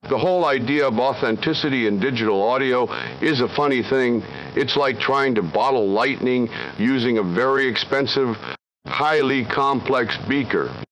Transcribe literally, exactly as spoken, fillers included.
The whole idea of authenticity in digital audio is a funny thing. It's like trying to bottle lightning using a very expensive, highly complex beaker.